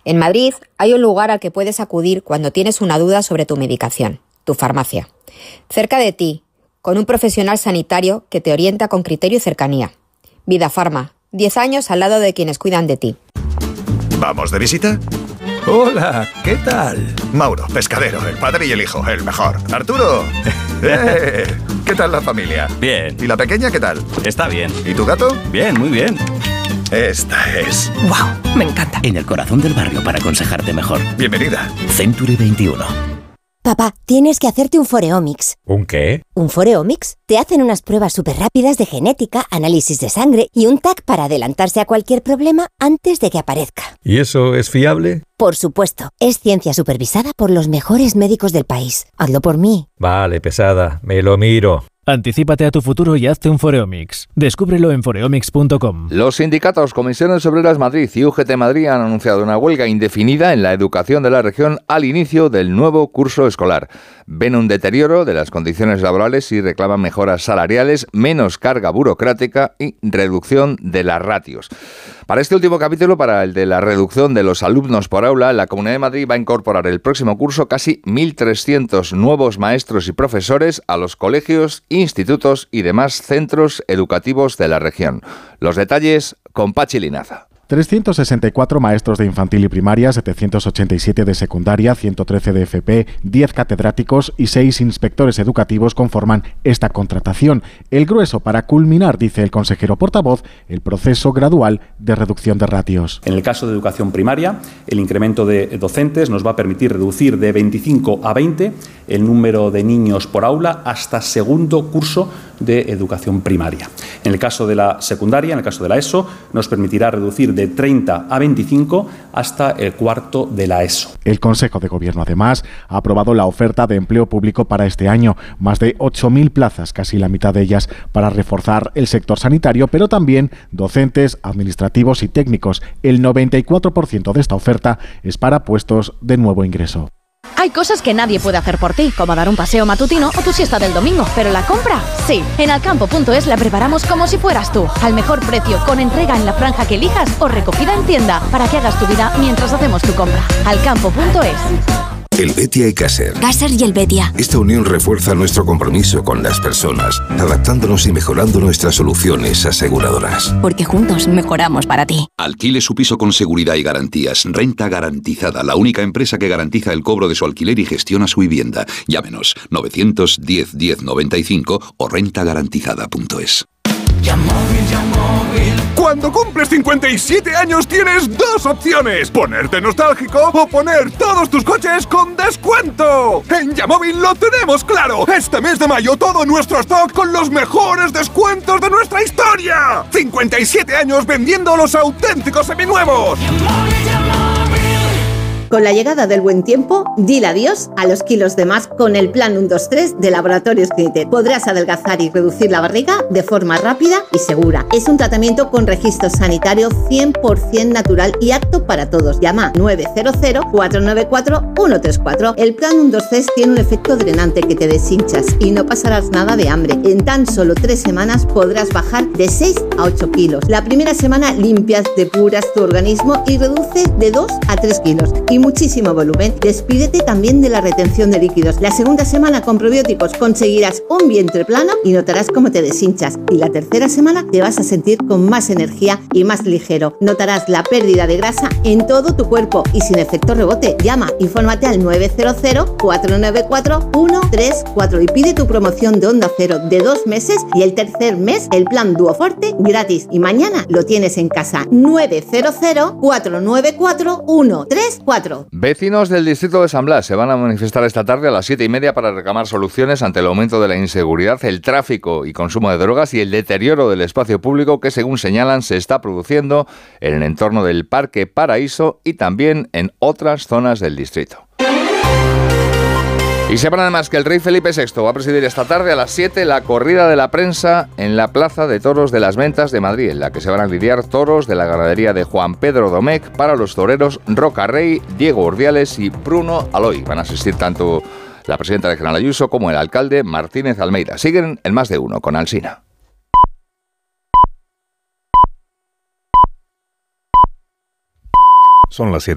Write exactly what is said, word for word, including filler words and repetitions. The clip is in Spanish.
En Madrid hay un lugar al que puedes acudir cuando tienes una duda sobre tu medicación, tu farmacia. Cerca de ti, con un profesional sanitario que te orienta con criterio y cercanía. Vida Farma, diez años al lado de quienes cuidan de ti. ¿Vamos de visita? Hola, ¿qué tal? Mauro, pescadero, el padre y el hijo, el mejor. Arturo, eh, ¿qué tal la familia? Bien. ¿Y la pequeña qué tal? Está bien. ¿Y tu gato? Bien, muy bien. Esta es... ¡Wow! Me encanta. En el corazón del barrio para aconsejarte mejor. Bienvenida. Century veintiuno. Papá, tienes que hacerte un Foreomics. ¿Un qué? ¿Un Foreomics? Te hacen unas pruebas súper rápidas de genética, análisis de sangre y un T A C para adelantarse a cualquier problema antes de que aparezca. ¿Y eso es fiable? Por supuesto. Es ciencia supervisada por los mejores médicos del país. Hazlo por mí. Vale, pesada. Me lo miro. Anticípate a tu futuro y hazte un Foreomics. Descúbrelo en foreomics punto com. Los sindicatos Comisiones Obreras Madrid y U G T Madrid han anunciado una huelga indefinida en la educación de la región al inicio del nuevo curso escolar. Ven un deterioro de las condiciones laborales y reclaman mejoras salariales, menos carga burocrática y reducción de las ratios. Para este último capítulo, para el de la reducción de los alumnos por aula, la Comunidad de Madrid va a incorporar el próximo curso casi mil trescientos nuevos maestros y profesores a los colegios, institutos y demás centros educativos de la región. Los detalles con Pachi Linaza. trescientos sesenta y cuatro maestros de infantil y primaria, setecientos ochenta y siete de secundaria, ciento trece de F P, diez catedráticos y seis inspectores educativos conforman esta contratación. El grueso para culminar, dice el consejero portavoz, el proceso gradual de reducción de ratios. En el caso de educación primaria, el incremento de docentes nos va a permitir reducir de veinticinco a veinte el número de niños por aula hasta segundo curso de educación primaria. En el caso de la secundaria, en el caso de la ESO, nos permitirá reducir de treinta a veinticinco hasta el cuarto de la ESO. El Consejo de Gobierno, además, ha aprobado la oferta de empleo público para este año, más de ocho mil plazas, casi la mitad de ellas, para reforzar el sector sanitario, pero también docentes, administrativos y técnicos. El noventa y cuatro por ciento de esta oferta es para puestos de nuevo ingreso. Hay cosas que nadie puede hacer por ti, como dar un paseo matutino o tu siesta del domingo, pero la compra, sí. En alcampo punto es la preparamos como si fueras tú, al mejor precio, con entrega en la franja que elijas o recogida en tienda, para que hagas tu vida mientras hacemos tu compra. alcampo punto es. Helvetia y Caser. Caser y Helvetia. Esta unión refuerza nuestro compromiso con las personas, adaptándonos y mejorando nuestras soluciones aseguradoras. Porque juntos mejoramos para ti. Alquile su piso con seguridad y garantías. Renta Garantizada, la única empresa que garantiza el cobro de su alquiler y gestiona su vivienda. Llámenos novecientos diez diez noventa y cinco o renta garantizada punto es. Cuando cumples cincuenta y siete años tienes dos opciones: ponerte nostálgico o poner todos tus coches con descuento. En Yamóvil lo tenemos claro. Este mes de mayo todo nuestro stock con los mejores descuentos de nuestra historia. cincuenta y siete años vendiendo los auténticos seminuevos. Con la llegada del buen tiempo, dile adiós a los kilos de más con el plan uno dos tres de Laboratorios Clinitet. Podrás adelgazar y reducir la barriga de forma rápida y segura. Es un tratamiento con registro sanitario cien por ciento natural y apto para todos. Llama nueve cero cero, cuatro nueve cuatro, uno tres cuatro. El plan uno dos tres tiene un efecto drenante que te deshinchas y no pasarás nada de hambre. En tan solo tres semanas podrás bajar de seis a ocho kilos. La primera semana limpias, depuras tu organismo y reduces de dos a tres kilos. Y muchísimo volumen. Despídete también de la retención de líquidos. La segunda semana con probióticos conseguirás un vientre plano y notarás cómo te deshinchas. Y la tercera semana te vas a sentir con más energía y más ligero. Notarás la pérdida de grasa en todo tu cuerpo y sin efecto rebote. Llama, infórmate al nueve cero cero, cuatro nueve cuatro, uno tres cuatro y pide tu promoción de Onda Cero de dos meses y el tercer mes el plan Duoforte gratis. Y mañana lo tienes en casa. nueve cero cero, cuatro nueve cuatro, uno tres cuatro. Vecinos del distrito de San Blas se van a manifestar esta tarde a las siete y media para reclamar soluciones ante el aumento de la inseguridad, el tráfico y consumo de drogas y el deterioro del espacio público que, según señalan, se está produciendo en el entorno del Parque Paraíso y también en otras zonas del distrito. Y sepan además que el rey Felipe sexto va a presidir esta tarde a las siete la corrida de la prensa en la Plaza de Toros de las Ventas de Madrid, en la que se van a lidiar toros de la ganadería de Juan Pedro Domecq para los toreros Roca Rey, Diego Urdiales y Bruno Aloy. Van a asistir tanto la presidenta regional Ayuso como el alcalde Martínez Almeida. Siguen en Más de Uno con Alsina. Son las siete.